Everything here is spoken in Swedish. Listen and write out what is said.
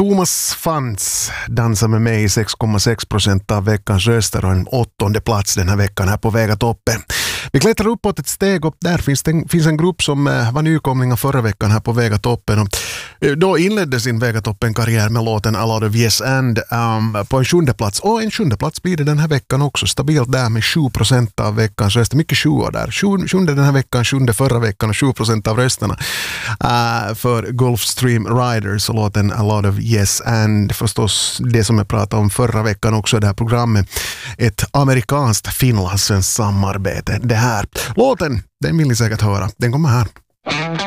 Thomas Fantz dansar med mig i 6,6% av veckans röster och en 8:e plats den här veckan här på Väga toppen. Vi klättrar uppåt ett steg och där finns en grupp som var nykomlingar förra veckan här på Väga toppen. Och då inledde sin Väga toppen-karriär med låten A Lot of Yes and på en 7:e plats. Och en 7:e plats blir det den här veckan också. Stabilt där med 7% av veckans röster. Mycket 7 där. 7:e den här veckan, 7:e förra veckan och 7% av rösterna för Gulfstream Riders och låten A Lot of Yes and. Förstås det som jag pratade om förra veckan också i det här programmet. Ett amerikanskt finlandssvenskt samarbete. Det här. Låten, den vill ni säkert höra. Den kommer här.